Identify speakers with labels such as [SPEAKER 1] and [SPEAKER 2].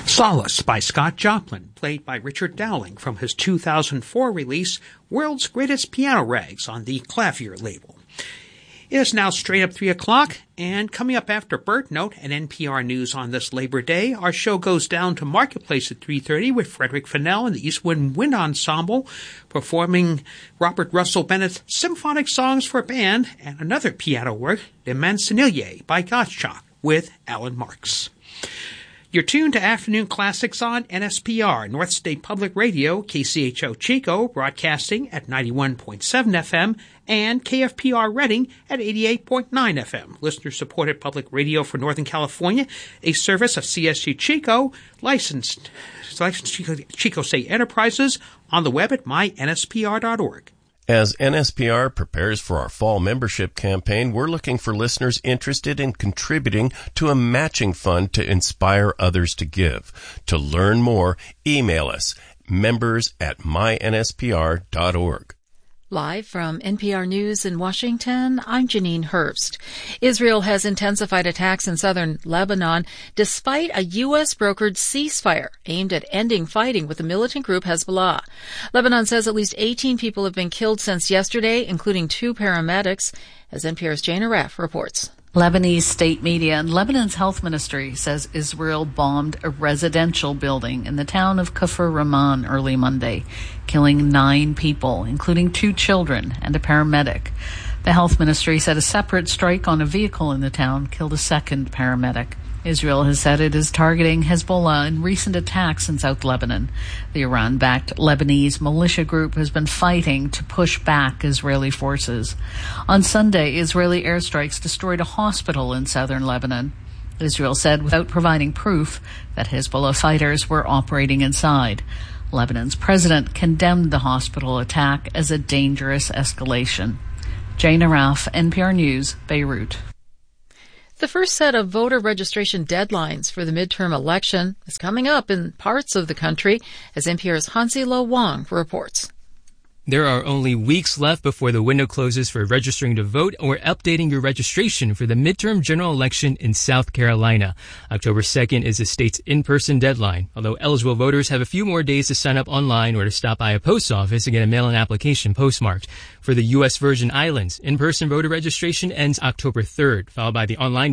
[SPEAKER 1] Solace by Scott Joplin, played by Richard Dowling from his 2004 release, World's Greatest Piano Rags on the Clavier label. It is now straight up 3 o'clock, and coming up after Bird Note and NPR News on this Labor Day, our show goes down to Marketplace at 3:30 with Frederick Fennell and the Eastwind Wind Ensemble performing Robert Russell Bennett's Symphonic Songs for Band and another piano work, Le Mancenillier by Gottschalk with Alan Marks. You're tuned to Afternoon Classics on NSPR, North State Public Radio, KCHO Chico, broadcasting at 91.7 FM, and KFPR Reading at 88.9 FM. Listener-supported public radio for Northern California, a service of CSU Chico, licensed Chico State Enterprises, on the web at mynspr.org.
[SPEAKER 2] As NSPR prepares for our fall membership campaign, we're looking for listeners interested in contributing to a matching fund to inspire others to give. To learn more, email us, members@mynspr.org.
[SPEAKER 3] Live from NPR News in Washington, I'm Janine Herbst. Israel has intensified attacks in southern Lebanon despite a U.S.-brokered ceasefire aimed at ending fighting with the militant group Hezbollah. Lebanon says at least 18 people have been killed since yesterday, including 2 paramedics, as NPR's Jane Aref reports.
[SPEAKER 4] Lebanese state media and Lebanon's health ministry says Israel bombed a residential building in the town of Kafr Rahman early Monday, killing 9 people, including 2 children and a paramedic. The health ministry said a separate strike on a vehicle in the town killed a second paramedic. Israel has said it is targeting Hezbollah in recent attacks in South Lebanon. The Iran-backed Lebanese militia group has been fighting to push back Israeli forces. On Sunday, Israeli airstrikes destroyed a hospital in southern Lebanon. Israel said without providing proof that Hezbollah fighters were operating inside. Lebanon's president condemned the hospital attack as a dangerous escalation. Jane Araf, NPR News, Beirut.
[SPEAKER 3] The first set of voter registration deadlines for the midterm election is coming up in parts of the country, as NPR's Hansi Lo Wang reports.
[SPEAKER 5] There are only weeks left before the window closes for registering to vote or updating your registration for the midterm general election in South Carolina. October 2nd is the state's in-person deadline, although eligible voters have a few more days to sign up online or to stop by a post office to get a mail-in application postmarked. For the U.S. Virgin Islands, in-person voter registration ends October 3rd, followed by the online